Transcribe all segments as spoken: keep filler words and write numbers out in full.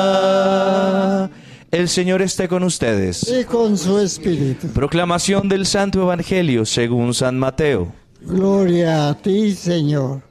El Señor esté con ustedes. Y con su espíritu. Proclamación del Santo Evangelio según San Mateo. Gloria a ti, Señor.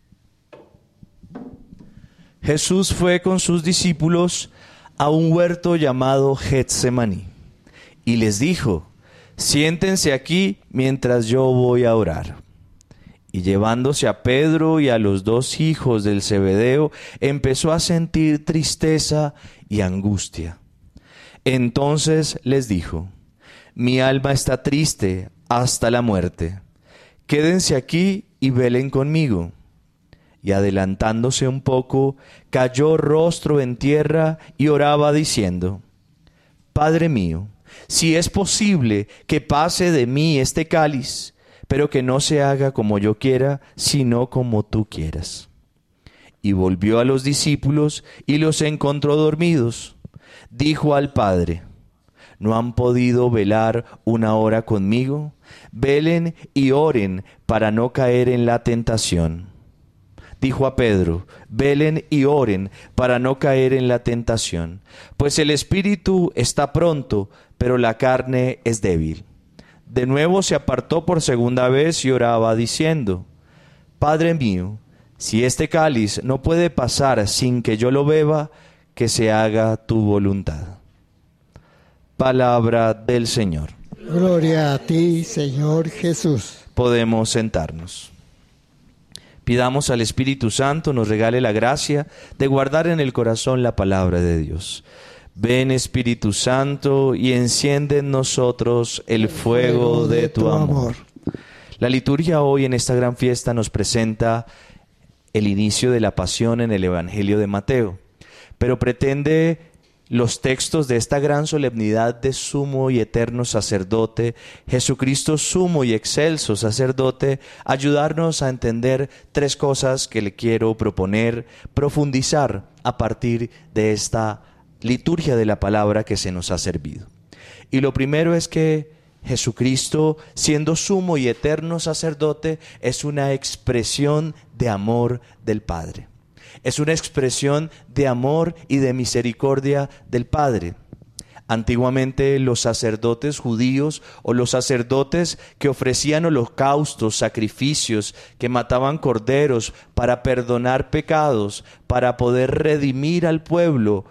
Jesús fue con sus discípulos a un huerto llamado Getsemaní y les dijo: siéntense aquí mientras yo voy a orar. Y llevándose a Pedro y a los dos hijos del Zebedeo, empezó a sentir tristeza y angustia. Entonces les dijo: mi alma está triste hasta la muerte. Quédense aquí y velen conmigo. Y adelantándose un poco, cayó rostro en tierra y oraba diciendo: Padre mío, si es posible que pase de mí este cáliz, pero que no se haga como yo quiera, sino como tú quieras. Y volvió a los discípulos y los encontró dormidos. Dijo al Padre: ¿no han podido velar una hora conmigo? Velen y oren para no caer en la tentación. Dijo a Pedro: velen y oren para no caer en la tentación, pues el espíritu está pronto, pero la carne es débil. De nuevo se apartó por segunda vez y oraba diciendo: Padre mío, si este cáliz no puede pasar sin que yo lo beba, que se haga tu voluntad. Palabra del Señor. Gloria a ti, Señor Jesús. Podemos sentarnos. Pidamos al Espíritu Santo nos regale la gracia de guardar en el corazón la palabra de Dios. Ven, Espíritu Santo, y enciende en nosotros el fuego de tu amor. La liturgia hoy en esta gran fiesta nos presenta el inicio de la pasión en el Evangelio de Mateo, pero pretende los textos de esta gran solemnidad de sumo y eterno sacerdote, Jesucristo sumo y excelso sacerdote, ayudarnos a entender tres cosas que le quiero proponer, profundizar a partir de esta liturgia de la palabra que se nos ha servido. Y lo primero es que Jesucristo, siendo sumo y eterno sacerdote, es una expresión de amor del Padre. Es una expresión de amor y de misericordia del Padre. Antiguamente los sacerdotes judíos o los sacerdotes que ofrecían holocaustos, sacrificios, que mataban corderos para perdonar pecados, para poder redimir al pueblo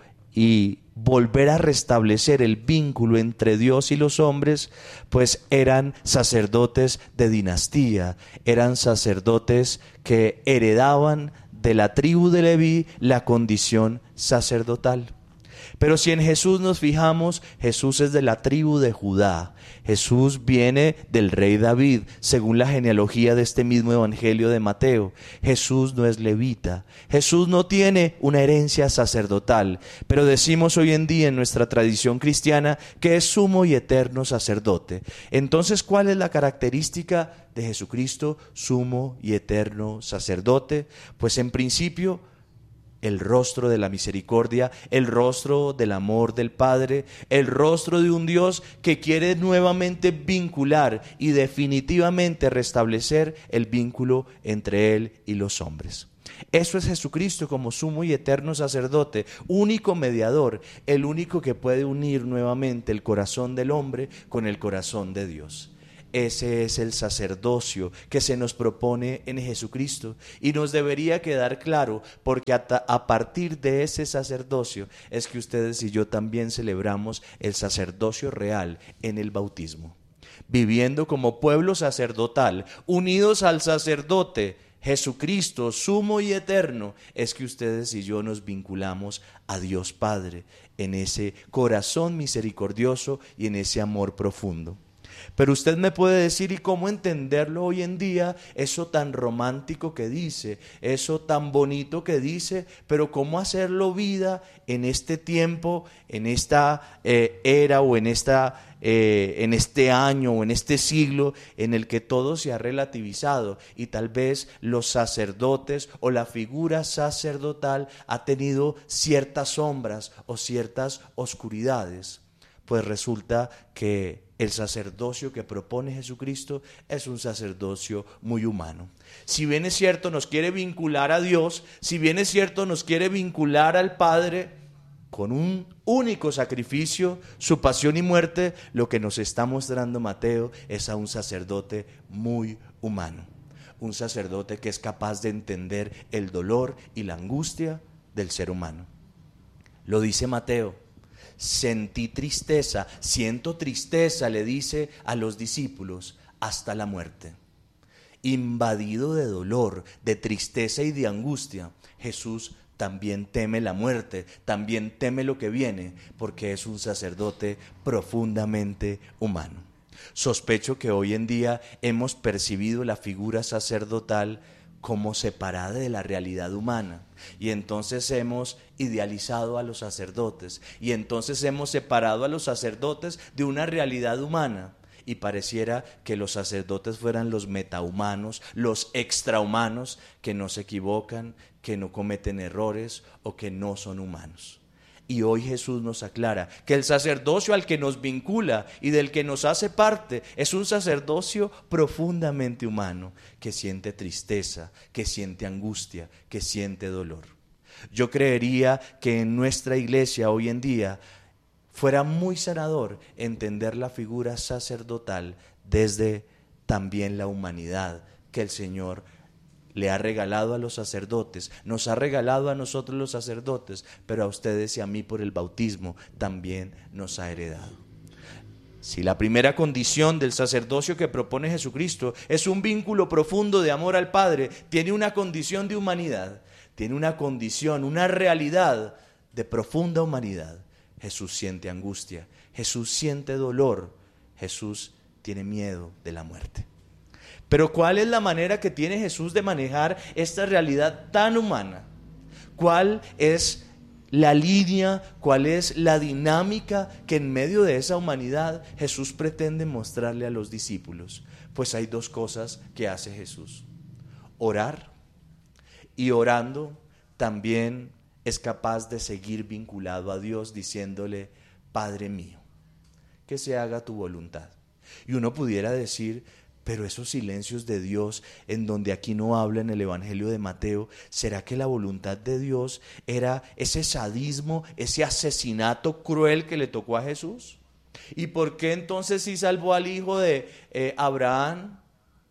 y volver a restablecer el vínculo entre Dios y los hombres, pues eran sacerdotes de dinastía, eran sacerdotes que heredaban de la tribu de Leví la condición sacerdotal. Pero si en Jesús nos fijamos, Jesús es de la tribu de Judá. Jesús viene del rey David, según la genealogía de este mismo Evangelio de Mateo. Jesús no es levita. Jesús no tiene una herencia sacerdotal, pero decimos hoy en día en nuestra tradición cristiana que es sumo y eterno sacerdote. Entonces, ¿cuál es la característica de Jesucristo, sumo y eterno sacerdote? Pues en principio, el rostro de la misericordia, el rostro del amor del Padre, el rostro de un Dios que quiere nuevamente vincular y definitivamente restablecer el vínculo entre Él y los hombres. Eso es Jesucristo como sumo y eterno sacerdote, único mediador, el único que puede unir nuevamente el corazón del hombre con el corazón de Dios. Ese es el sacerdocio que se nos propone en Jesucristo y nos debería quedar claro, porque a partir de ese sacerdocio es que ustedes y yo también celebramos el sacerdocio real en el bautismo, viviendo como pueblo sacerdotal, unidos al sacerdote Jesucristo, sumo y eterno, es que ustedes y yo nos vinculamos a Dios Padre en ese corazón misericordioso y en ese amor profundo. Pero usted me puede decir, ¿y cómo entenderlo hoy en día? Eso tan romántico que dice, eso tan bonito que dice, pero ¿cómo hacerlo vida en este tiempo, en esta eh, era o en, esta, eh, en este año o en este siglo en el que todo se ha relativizado y tal vez los sacerdotes o la figura sacerdotal ha tenido ciertas sombras o ciertas oscuridades? Pues resulta que el sacerdocio que propone Jesucristo es un sacerdocio muy humano. Si bien es cierto nos quiere vincular a Dios, si bien es cierto nos quiere vincular al Padre, con un único sacrificio, su pasión y muerte, lo que nos está mostrando Mateo es a un sacerdote muy humano. Un sacerdote que es capaz de entender el dolor y la angustia del ser humano. Lo dice Mateo, sentí tristeza, siento tristeza, le dice a los discípulos, hasta la muerte. Invadido de dolor, de tristeza y de angustia, Jesús también teme la muerte, también teme lo que viene, porque es un sacerdote profundamente humano. Sospecho que hoy en día hemos percibido la figura sacerdotal como separada de la realidad humana, y entonces hemos idealizado a los sacerdotes, y entonces hemos separado a los sacerdotes de una realidad humana, y pareciera que los sacerdotes fueran los metahumanos, los extrahumanos, que no se equivocan, que no cometen errores o que no son humanos. Y hoy Jesús nos aclara que el sacerdocio al que nos vincula y del que nos hace parte es un sacerdocio profundamente humano, que siente tristeza, que siente angustia, que siente dolor. Yo creería que en nuestra iglesia hoy en día fuera muy sanador entender la figura sacerdotal desde también la humanidad que el Señor le ha regalado a los sacerdotes, nos ha regalado a nosotros los sacerdotes, pero a ustedes y a mí por el bautismo también nos ha heredado. Si la primera condición del sacerdocio que propone Jesucristo es un vínculo profundo de amor al Padre, tiene una condición de humanidad, tiene una condición, una realidad de profunda humanidad. Jesús siente angustia, Jesús siente dolor, Jesús tiene miedo de la muerte. Pero ¿cuál es la manera que tiene Jesús de manejar esta realidad tan humana? ¿Cuál es la línea, cuál es la dinámica que en medio de esa humanidad Jesús pretende mostrarle a los discípulos? Pues hay dos cosas que hace Jesús: orar, y orando también es capaz de seguir vinculado a Dios diciéndole, Padre mío, que se haga tu voluntad. Y uno pudiera decir, pero esos silencios de Dios en donde aquí no habla en el Evangelio de Mateo, ¿será que la voluntad de Dios era ese sadismo, ese asesinato cruel que le tocó a Jesús? ¿Y por qué entonces sí salvó al hijo de eh, Abraham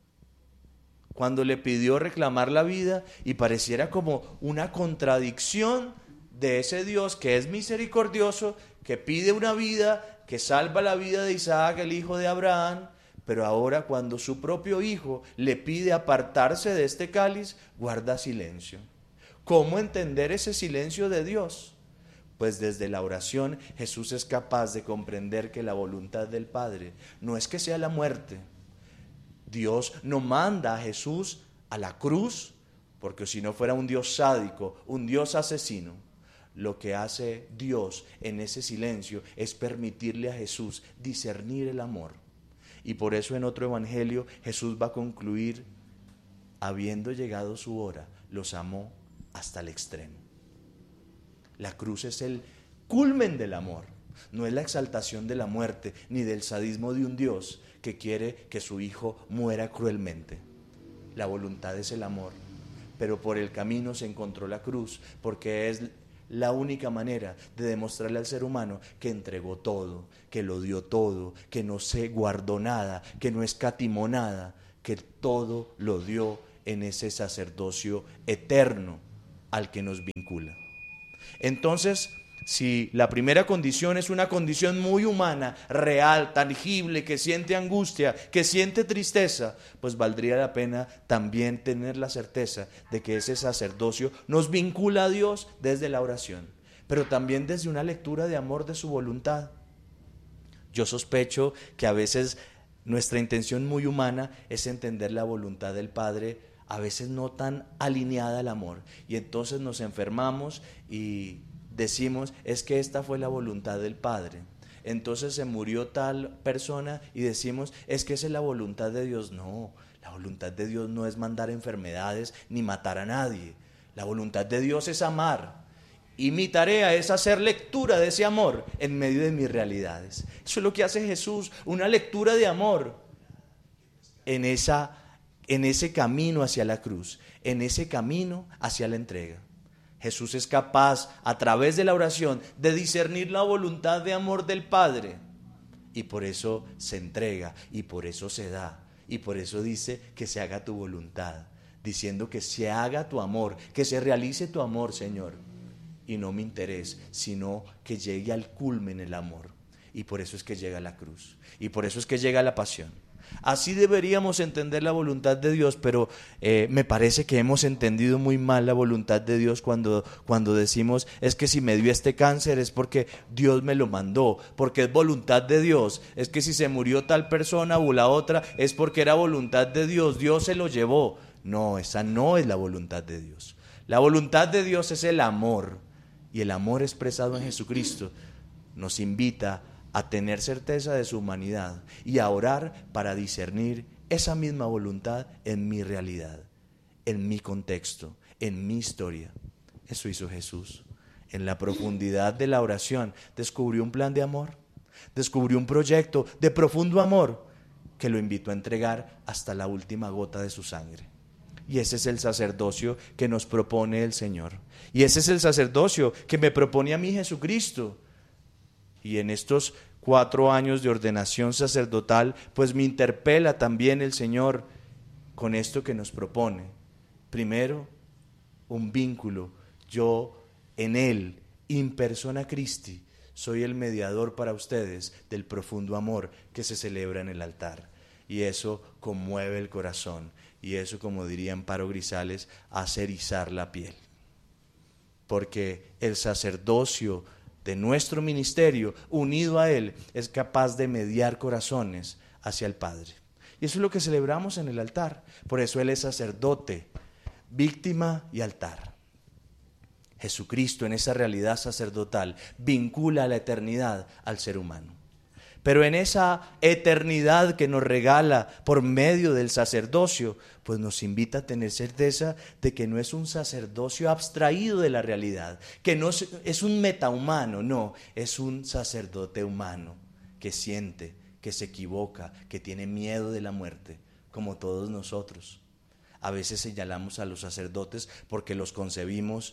cuando le pidió reclamar la vida? Y pareciera como una contradicción de ese Dios que es misericordioso, que pide una vida, que salva la vida de Isaac, el hijo de Abraham, pero ahora cuando su propio hijo le pide apartarse de este cáliz, guarda silencio. ¿Cómo entender ese silencio de Dios? Pues desde la oración Jesús es capaz de comprender que la voluntad del Padre no es que sea la muerte. Dios no manda a Jesús a la cruz, porque si no fuera un Dios sádico, un Dios asesino. Lo que hace Dios en ese silencio es permitirle a Jesús discernir el amor. Y por eso en otro evangelio Jesús va a concluir, habiendo llegado su hora, los amó hasta el extremo. La cruz es el culmen del amor, no es la exaltación de la muerte ni del sadismo de un Dios que quiere que su hijo muera cruelmente. La voluntad es el amor, pero por el camino se encontró la cruz, porque es la única manera de demostrarle al ser humano que entregó todo, que lo dio todo, que no se guardó nada, que no escatimó nada, que todo lo dio en ese sacerdocio eterno al que nos vincula. Entonces, si la primera condición es una condición muy humana, real, tangible, que siente angustia, que siente tristeza, pues valdría la pena también tener la certeza de que ese sacerdocio nos vincula a Dios desde la oración, pero también desde una lectura de amor de su voluntad. Yo sospecho que a veces nuestra intención muy humana es entender la voluntad del Padre, a veces no tan alineada al amor, y entonces nos enfermamos y decimos, es que esta fue la voluntad del Padre. Entonces se murió tal persona y decimos, es que esa es la voluntad de Dios. No, la voluntad de Dios no es mandar enfermedades ni matar a nadie. La voluntad de Dios es amar. Y mi tarea es hacer lectura de ese amor en medio de mis realidades. Eso es lo que hace Jesús, una lectura de amor en, esa, en ese camino hacia la cruz, en ese camino hacia la entrega. Jesús es capaz, a través de la oración, de discernir la voluntad de amor del Padre. Y por eso se entrega, y por eso se da, y por eso dice que se haga tu voluntad, diciendo que se haga tu amor, que se realice tu amor, Señor, y no mi interés, sino que llegue al culmen el amor. Y por eso es que llega la cruz, y por eso es que llega la pasión. Así deberíamos entender la voluntad de Dios, pero eh, me parece que hemos entendido muy mal la voluntad de Dios cuando, cuando decimos, es que si me dio este cáncer es porque Dios me lo mandó, porque es voluntad de Dios, es que si se murió tal persona o la otra es porque era voluntad de Dios, Dios se lo llevó. No, esa no es la voluntad de Dios. La voluntad de Dios es el amor, y el amor expresado en Jesucristo nos invita a tener certeza de su humanidad y a orar para discernir esa misma voluntad en mi realidad, en mi contexto, en mi historia. Eso hizo Jesús. En la profundidad de la oración descubrió un plan de amor, descubrió un proyecto de profundo amor que lo invitó a entregar hasta la última gota de su sangre. Y ese es el sacerdocio que nos propone el Señor. Y ese es el sacerdocio que me propone a mí Jesucristo. Y en estos cuatro años de ordenación sacerdotal, pues me interpela también el Señor con esto que nos propone. Primero, un vínculo. Yo en Él, in persona Christi, soy el mediador para ustedes del profundo amor que se celebra en el altar. Y eso conmueve el corazón. Y eso, como diría Amparo Grisales, hace erizar la piel. Porque el sacerdocio de nuestro ministerio, unido a Él, es capaz de mediar corazones hacia el Padre. Y eso es lo que celebramos en el altar. Por eso Él es sacerdote, víctima y altar. Jesucristo, en esa realidad sacerdotal, vincula la eternidad al ser humano. Pero en esa eternidad que nos regala por medio del sacerdocio, pues nos invita a tener certeza de que no es un sacerdocio abstraído de la realidad, que no es un metahumano, no, es un sacerdote humano que siente, que se equivoca, que tiene miedo de la muerte, como todos nosotros. A veces señalamos a los sacerdotes porque los concebimos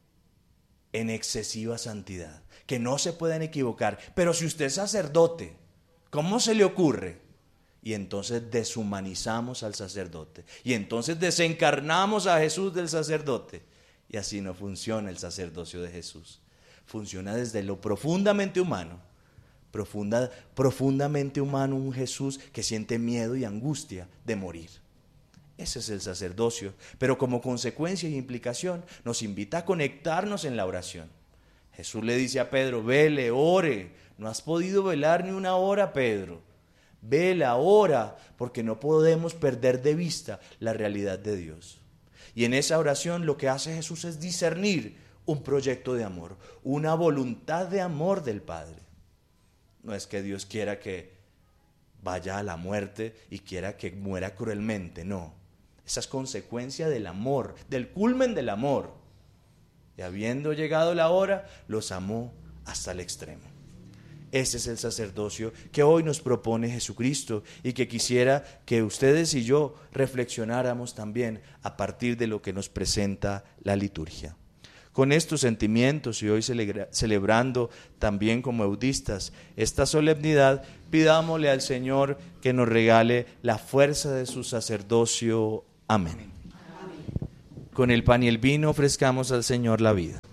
en excesiva santidad, que no se pueden equivocar. Pero si usted es sacerdote, ¿cómo se le ocurre? Y entonces deshumanizamos al sacerdote. Y entonces desencarnamos a Jesús del sacerdote. Y así no funciona el sacerdocio de Jesús. Funciona desde lo profundamente humano. Profunda, profundamente humano, un Jesús que siente miedo y angustia de morir. Ese es el sacerdocio, pero como consecuencia y implicación nos invita a conectarnos en la oración. Jesús le dice a Pedro, vele, ore, no has podido velar ni una hora, Pedro. Vela, ora, porque no podemos perder de vista la realidad de Dios. Y en esa oración lo que hace Jesús es discernir un proyecto de amor, una voluntad de amor del Padre. No es que Dios quiera que vaya a la muerte y quiera que muera cruelmente, no. Esa es consecuencia del amor, del culmen del amor. Y habiendo llegado la hora, los amó hasta el extremo. Ese es el sacerdocio que hoy nos propone Jesucristo y que quisiera que ustedes y yo reflexionáramos también a partir de lo que nos presenta la liturgia. Con estos sentimientos y hoy celebra, celebrando también como eudistas esta solemnidad, pidámosle al Señor que nos regale la fuerza de su sacerdocio. Amén. Amén. Con el pan y el vino ofrezcamos al Señor la vida.